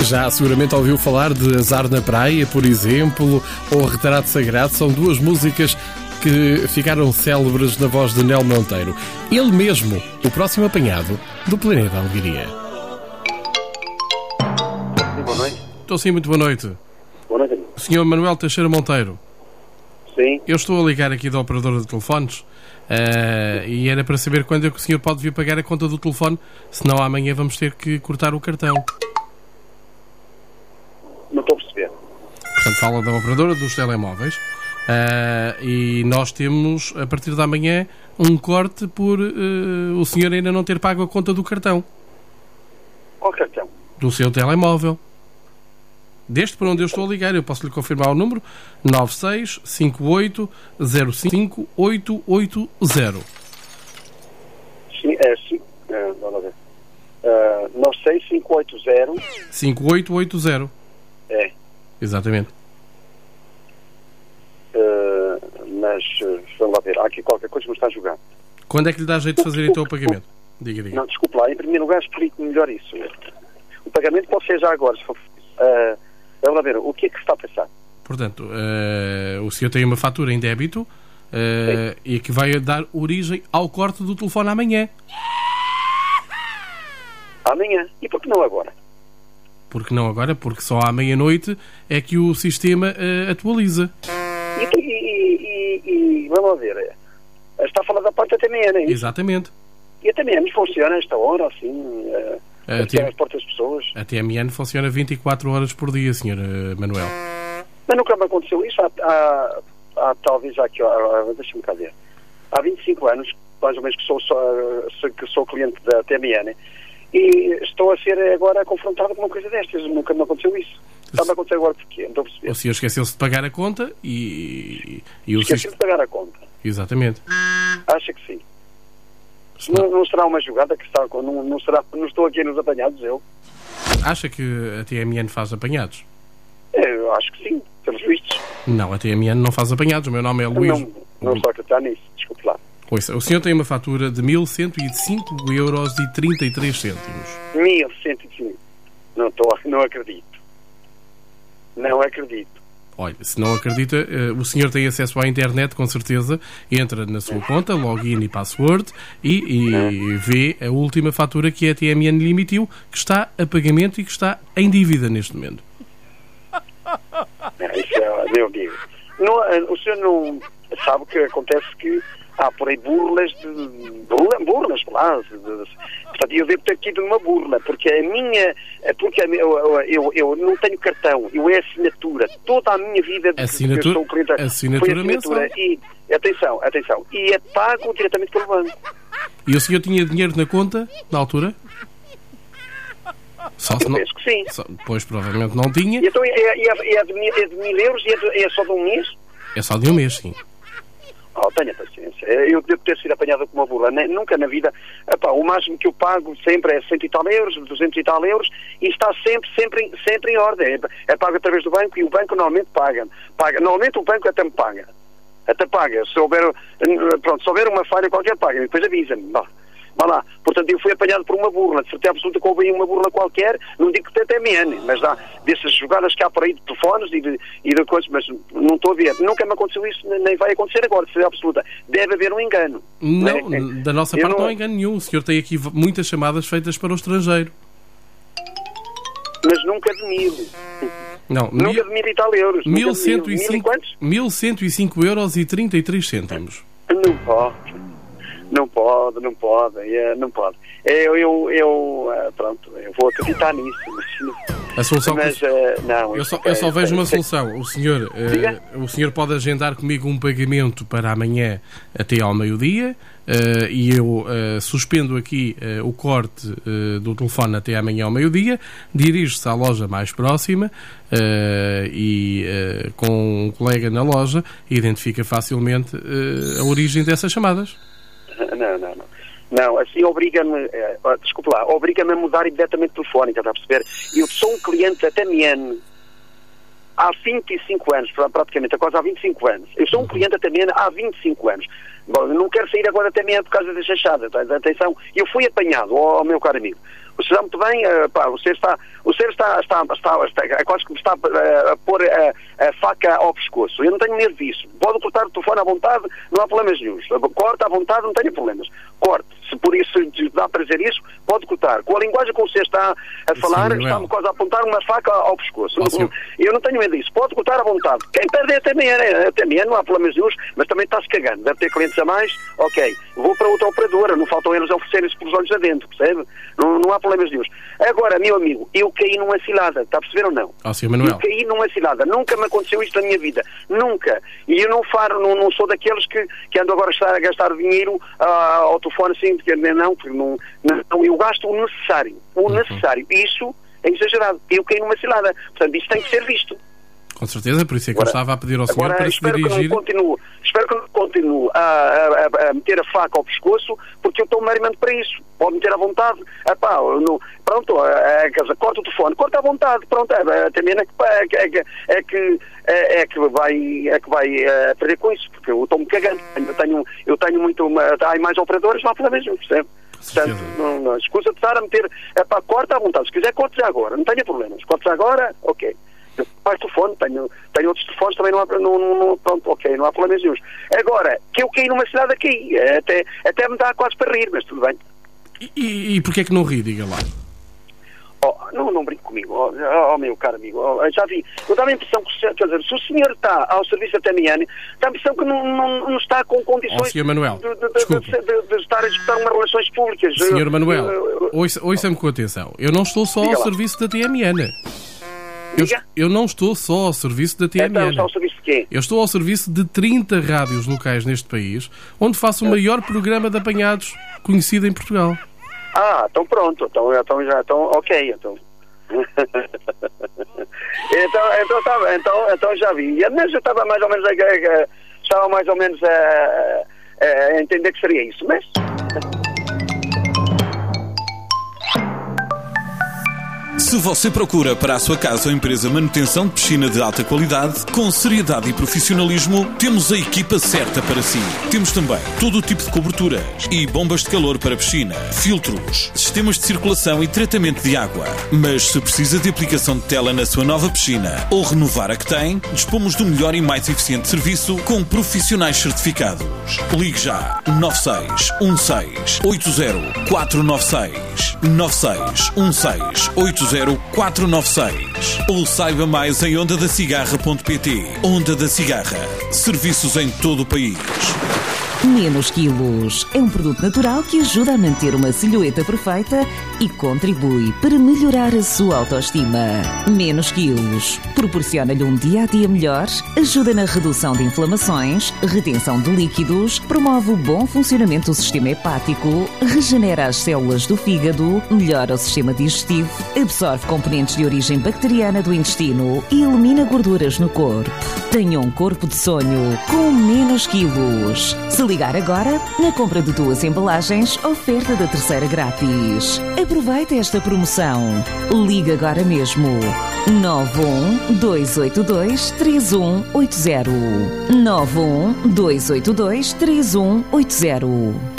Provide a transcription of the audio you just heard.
Já seguramente ouviu falar de Azar na Praia, por exemplo, ou Retrato Sagrado. São duas músicas que ficaram célebres na voz de Nel Monteiro. Ele mesmo, o próximo apanhado do Planeta Alegria. Boa noite. Estou sim, muito boa noite. Boa noite. O Sr. Manuel Teixeira Monteiro. Sim. Eu estou a ligar aqui da operadora de telefones e era para saber quando é que o senhor pode vir pagar a conta do telefone, senão amanhã vamos ter que cortar o cartão. Não estou a perceber. Portanto, fala da operadora dos telemóveis e nós temos, a partir de amanhã, um corte por o senhor ainda não ter pago a conta do cartão. Qual cartão? Do seu telemóvel. Deste para onde eu estou a ligar, eu posso lhe confirmar o número: 9658058880. Sim, vamos ver. 96580. 5880. É. Exatamente. Mas, vamos lá ver, há aqui qualquer coisa que me está a jogar. Quando é que lhe dá jeito de fazer então o pagamento? Diga. Não, desculpe lá, em primeiro lugar explique-me melhor isso. O pagamento pode ser já agora, se for vamos lá ver, o que é que se está a pensar? Portanto, o senhor tem uma fatura em débito e que vai dar origem ao corte do telefone amanhã. Amanhã? E por que não agora? Porque não agora? Porque só à meia-noite é que o sistema atualiza. E vamos lá ver, está a falar da parte da TMN, é isso? Exatamente. E a TMN funciona a esta hora, assim, as portas das pessoas? A TMN funciona 24 horas por dia, Sr. Manuel. Mas nunca me aconteceu isso há talvez aqui, deixa-me cá ver. Há 25 anos, mais ou menos, que sou cliente da TMN e estou a ser agora confrontado com uma coisa destas. Nunca me aconteceu isso. Está-me a acontecer agora porque não estou a perceber. O senhor esqueceu-se de pagar a conta e o Esqueci de pagar a conta. Exatamente. Acha que sim? Não será uma jogada que está... Não estou aqui nos apanhados, eu. Acha que a TMN faz apanhados? Eu acho que sim, pelos vistos. Não, a TMN não faz apanhados. O meu nome é Luís. Não estou a acreditar nisso, desculpe lá. Ouça, o senhor tem uma fatura de 1.105,33€. 1.105. Não acredito. Não acredito. Olha, se não acredita, o senhor tem acesso à internet, com certeza. Entra na sua conta, login e password, e vê a última fatura que a TMN lhe emitiu, que está a pagamento e que está em dívida neste momento. Isso é meu amigo. O senhor não sabe que acontece que há por aí burlas lá. Portanto, eu devo ter tido uma burla, porque eu não tenho cartão, eu é assinatura. Toda a minha vida de assinatura, que eu sou cliente, assinatura mensal. E atenção, e é pago diretamente pelo banco. E o senhor tinha dinheiro na conta, na altura? Penso que sim. Pois, provavelmente não tinha. E então é de 1.000 euros e é só de um mês? É só de um mês, sim. Tenha paciência. Eu devo ter sido apanhado com uma burla. Nunca na vida. O máximo que eu pago sempre é 100 e tal euros, 200 e tal euros, e está sempre em ordem. É pago através do banco e o banco normalmente paga. Normalmente o banco até me paga. Se houver uma falha qualquer, paga. E depois avisa-me. Vá lá. Portanto, eu fui apanhado por uma burla. De certeza absoluta que houve uma burla qualquer, não digo que até TMN, mas dessas jogadas que há por aí de telefones e de coisas, mas não estou a ver. Nunca me aconteceu isso, nem vai acontecer agora, de certeza absoluta. Deve haver um engano. Não, da nossa parte não há engano nenhum. O senhor tem aqui muitas chamadas feitas para o estrangeiro. Mas nunca de 1.000. Não, nunca de 1.000 e tal euros. 1.105,33€. Não pode. Eu vou acreditar nisso. A solução não. Eu só vejo uma solução. O senhor pode agendar comigo um pagamento para amanhã até ao meio-dia e eu suspendo aqui o corte do telefone até amanhã ao meio-dia, dirige-se à loja mais próxima e com um colega na loja identifica facilmente a origem dessas chamadas. Não, assim obriga-me, desculpe lá, obriga-me a mudar imediatamente telefónica, está a perceber? Eu sou um cliente da TMN há 25 anos, praticamente, quase há 25 anos. Eu sou um cliente da TMN há 25 anos. Bom, não quero sair agora da TMN por causa da chachada, tá? Atenção, eu fui apanhado, meu caro amigo, está muito bem, o senhor está quase que me está a pôr a faca ao pescoço. Eu não tenho medo disso. Pode cortar o telefone à vontade, não há problemas nenhum. Corta à vontade, não tenho problemas. Corte. Se por isso dá para dizer isso, pode cortar. Com a linguagem que você está a falar, está-me quase a apontar uma faca ao pescoço. Eu não tenho medo disso. Pode cortar à vontade. Quem perde é a TMN, não há problemas nenhum, mas também está-se cagando. Deve ter clientes a mais, ok. Vou para outra operadora, não faltam eles a oferecerem-se pelos olhos adentro, percebe? Não há problemas nenhum. Agora, meu amigo, eu caí numa cilada, está a perceber ou não? Sr. Manuel. Eu caí numa cilada, nunca me aconteceu isto na minha vida, nunca. E eu não sou daqueles que ando agora a gastar dinheiro ao telefone assim, porque não, eu gasto o necessário. Isso é exagerado. Eu caí numa cilada. Portanto, isso tem que ser visto. Com certeza, por isso é que eu estava a pedir ao senhor para se dirigir... Espero que não continue a meter a faca ao pescoço, porque eu estou meramente para isso. Pode meter à vontade. Pronto, corta o telefone, corta à vontade. Pronto, também é que vai perder com isso, porque eu estou-me cagando. Eu tenho muito... Há mais operadores, não há problemas, percebe? Portanto, não escusa de estar a meter... corta à vontade. Se quiser, corte já agora. Não tenha problemas. Corte já agora, ok. Mais telefone, tenho outros telefones, também não há pronto, ok, não há problemas nenhum. Agora, que eu caí numa cidade aqui, até me dá quase para rir, mas tudo bem. E porquê é que não ri, diga lá? Não brinque comigo, meu caro amigo, já vi, eu dá a impressão que, quer dizer, se o senhor está ao serviço da TMN, dá a impressão que não está com condições Sr. Manuel, de estar a executar umas relações públicas. Sr. Manuel, ouça-me com atenção, eu não estou só ao serviço da TMN. Eu não estou só ao serviço da TMN. Então, está ao serviço de quê? Eu estou ao serviço de 30 rádios locais neste país, onde faço o maior programa de apanhados conhecido em Portugal. Então pronto. Ok. Então já vi. Mas eu estava mais ou menos a entender que seria isso. Mas... Se você procura para a sua casa ou empresa manutenção de piscina de alta qualidade, com seriedade e profissionalismo, temos a equipa certa para si. Temos também todo o tipo de coberturas e bombas de calor para piscina, filtros, sistemas de circulação e tratamento de água. Mas se precisa de aplicação de tela na sua nova piscina ou renovar a que tem, dispomos do melhor e mais eficiente serviço com profissionais certificados. Ligue já 9616 80 496 9616 80 496 ou saiba mais em ondadacigarra.pt. Onda da Cigarra. Serviços em todo o país. Menos Quilos é um produto natural que ajuda a manter uma silhueta perfeita e contribui para melhorar a sua autoestima. Menos Quilos proporciona-lhe um dia-a-dia melhor, ajuda na redução de inflamações, retenção de líquidos, promove o bom funcionamento do sistema hepático, regenera as células do fígado, melhora o sistema digestivo, absorve componentes de origem bacteriana do intestino e elimina gorduras no corpo. Tenha um corpo de sonho com Menos Quilos. Se ligar agora, na compra de 2 embalagens, oferta da 3ª grátis. Aproveite esta promoção. Ligue agora mesmo. 91 282 3180. 91 282 3180.